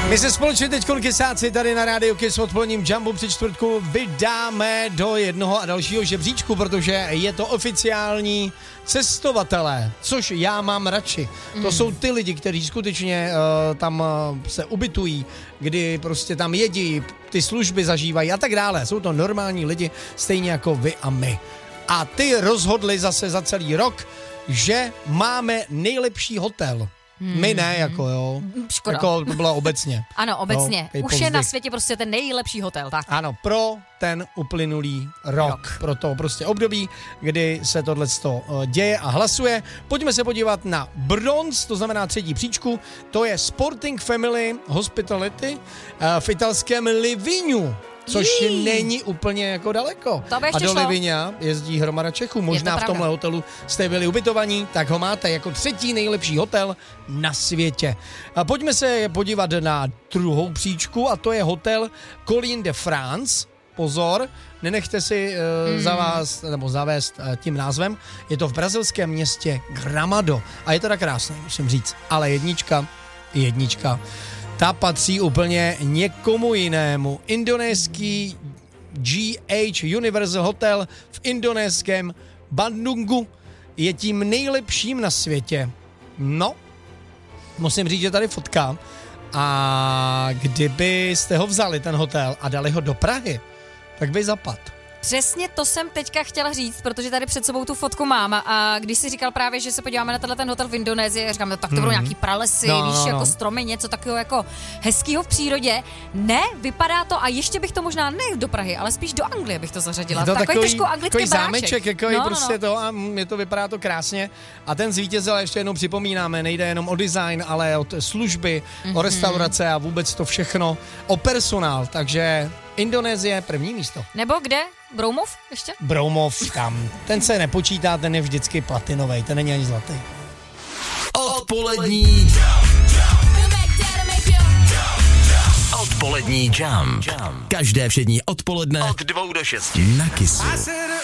My se společně teď kysáci tady na Rádiu Kiss odpoledním Jumbu při čtvrtku vydáme do jednoho a dalšího žebříčku, protože je to oficiální cestovatelé, což já mám radši. To jsou ty lidi, kteří skutečně tam se ubytují, kdy prostě tam jedí, ty služby zažívají a tak dále. Jsou to normální lidi, stejně jako vy a my. A ty rozhodli zase za celý rok, že máme nejlepší hotel. My ne, jako jo. Škoda. Jako to bylo obecně. Ano, obecně. No, už je na světě prostě ten nejlepší hotel, tak. Ano, pro ten uplynulý rok. Pro to prostě období, kdy se tohleto děje a hlasuje. Pojďme se podívat na bronz, to znamená třetí příčku. To je Sporting Family Hospitality v italském Livignu. Což není úplně jako daleko. A do Livigna jezdí hromada Čechů. Možná v tomhle hotelu jste byli ubytovaní, tak ho máte jako třetí nejlepší hotel na světě. A pojďme se podívat na druhou příčku a to je hotel Colline de France. Pozor, nenechte si zavést tím názvem. Je to v brazilském městě Gramado. A je teda krásné, musím říct. Ale jednička. Ta patří úplně někomu jinému. Indonéský GH Universal Hotel v indonéském Bandungu je tím nejlepším na světě. No, musím říct, že tady fotka. A kdybyste ho vzali, ten hotel, a dali ho do Prahy, tak by zapadl. Přesně to jsem teďka chtěla říct, protože tady před sebou tu fotku mám a když jsi říkal právě, že se podíváme na ten hotel v Indonésii, říkám, tak to budou nějaký pralesy, jako stromy, něco takového jako hezkýho v přírodě. Ne, vypadá to a ještě bych to možná ne do Prahy, ale spíš do Anglie bych to zařadila. To takový trošku anglický zámeček, to a vypadá to krásně. A ten zvítězil, ještě jednou připomínáme, nejde jenom o design, ale o služby, o restaurace a vůbec to všechno, o personál, takže Indonésie první místo. Nebo kde? Broumov ještě? Broumov tam. Ten se nepočítá, ten je vždycky platinovej, ten není ani zlatý. Odpolední Jump. Každé všední odpoledne od 2 do 6 na Kissu.